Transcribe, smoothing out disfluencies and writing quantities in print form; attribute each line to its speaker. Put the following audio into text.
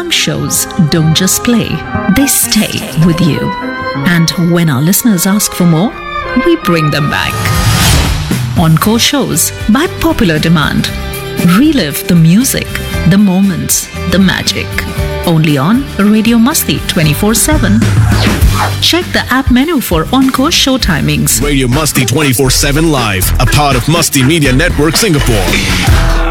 Speaker 1: Some shows don't just play, they stay with you. And when our listeners ask for more, we bring them back. Encore shows by popular demand. Relive the music, the moments, the magic. Only on Radio Masti 24/7. Check the app menu for Encore show timings.
Speaker 2: Radio Masti 24/7 Live, a part of Masti Media Network Singapore.